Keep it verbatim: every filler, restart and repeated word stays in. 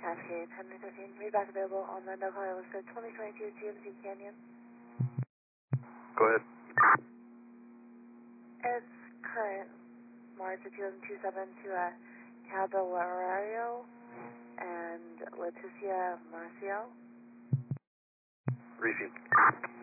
Cascade, Henry thirteen, readback available on the no call listed twenty twenty-two G M C Canyon. Go ahead. It's current March of two thousand twenty-seven to uh, Caballero and Leticia Marcial. Receive.